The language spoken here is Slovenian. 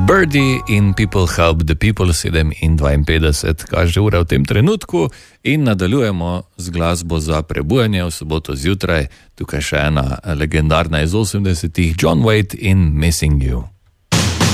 Birdie in People Help the People, 7:52 kaže ura v tem trenutku in nadaljujemo z glasbo za prebujanje v soboto zjutraj. Tukaj še ena legendarna iz 80-ih, John Waite in Missing You.